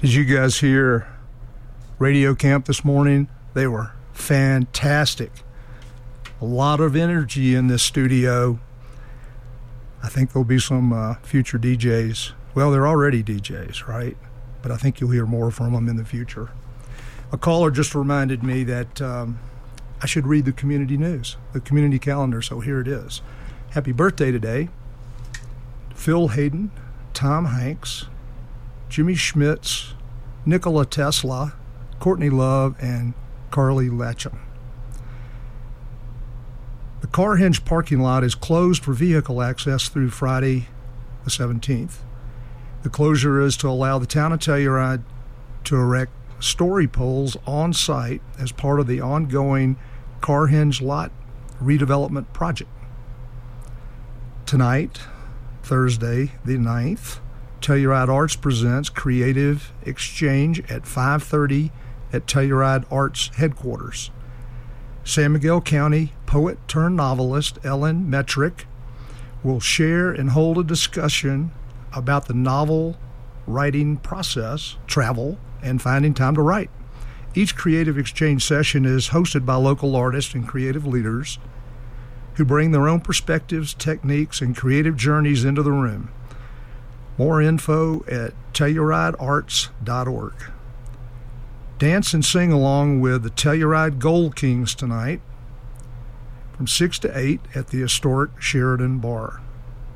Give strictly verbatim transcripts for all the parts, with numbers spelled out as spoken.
Did you guys hear Radio Camp this morning? They were fantastic. A lot of energy in this studio. I think there'll be some uh, future D Js. Well, they're already D Js, right? But I think you'll hear more from them in the future. A caller just reminded me that um, I should read the community news, the community calendar, so here it is. Happy birthday today. Phil Hayden, Tom Hanks, Jimmy Schmitz, Nikola Tesla, Courtney Love, and Carly Latcham. The Carhenge parking lot is closed for vehicle access through Friday the seventeenth. The closure is to allow the town of Telluride to erect story poles on site as part of the ongoing Carhenge lot redevelopment project. Tonight, Thursday the ninth, Telluride Arts presents Creative Exchange at five thirty at Telluride Arts headquarters. San Miguel County poet turned novelist Ellen Metrick will share and hold a discussion about the novel writing process, travel, and finding time to write. Each creative exchange session is hosted by local artists and creative leaders who bring their own perspectives, techniques, and creative journeys into the room. More info at Telluride Arts dot org. Dance and sing along with the Telluride Gold Kings tonight from six to eight at the historic Sheridan Bar.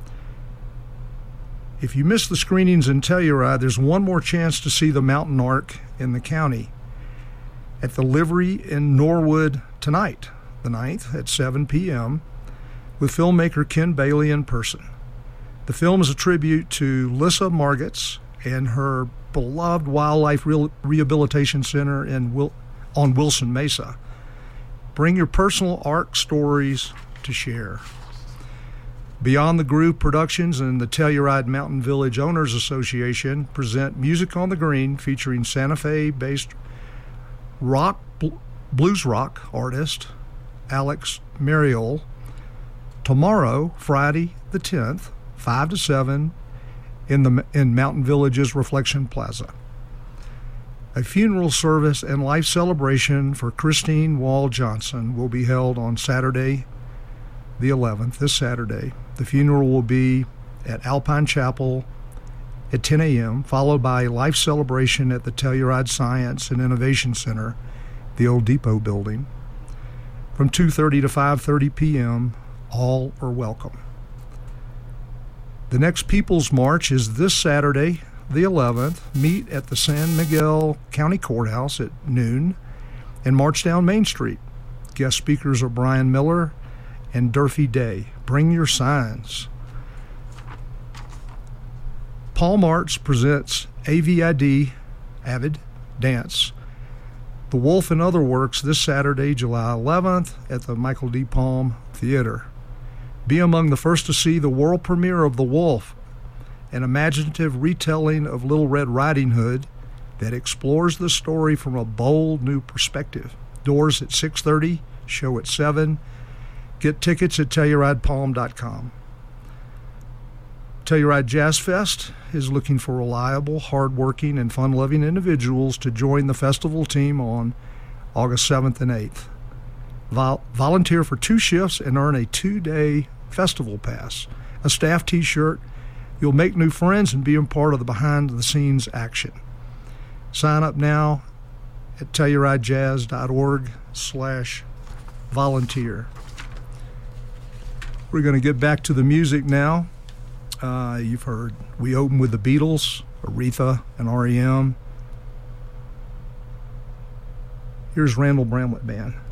If you miss the screenings in Telluride, there's one more chance to see the Mountain Ark in the county at the Livery in Norwood tonight, the ninth, at seven p.m., with filmmaker Ken Bailey in person. The film is a tribute to Lissa Margetts and her beloved Wildlife Re- Rehabilitation Center in Wil- on Wilson Mesa. Bring your personal arc stories to share. Beyond the Groove Productions and the Telluride Mountain Village Owners Association present Music on the Green, featuring Santa Fe-based rock, bl- blues rock artist Alex Mariol. Tomorrow, Friday the tenth, five to seven, in the in Mountain Village's Reflection Plaza. A funeral service and life celebration for Christine Wall Johnson will be held on Saturday the eleventh, this Saturday. The funeral will be at Alpine Chapel at ten a.m., followed by a life celebration at the Telluride Science and Innovation Center, the old depot building. From two thirty to five thirty p.m., all are welcome. The next People's March is this Saturday, the eleventh. Meet at the San Miguel County Courthouse at noon and march down Main Street. Guest speakers are Brian Miller and Durfee Day. Bring your signs. Palm Arts presents A V I D, Avid Dance, The Wolf and Other Works this Saturday, July eleventh at the Michael D. Palm Theater. Be among the first to see the world premiere of The Wolf, an imaginative retelling of Little Red Riding Hood that explores the story from a bold new perspective. Doors at six thirty, show at seven. Get tickets at Telluride Palm dot com. Telluride Jazz Fest is looking for reliable, hardworking, and fun-loving individuals to join the festival team on August seventh and eighth. Vol- volunteer for two shifts and earn a two-day festival pass, a staff t-shirt. You'll make new friends and be a part of the behind-the-scenes action. Sign up now at Telluride Jazz dot org slash volunteer. We're going to get back to the music now. Uh, you've heard we open with the Beatles, Aretha, and R E M. Here's Randall Bramlett Band.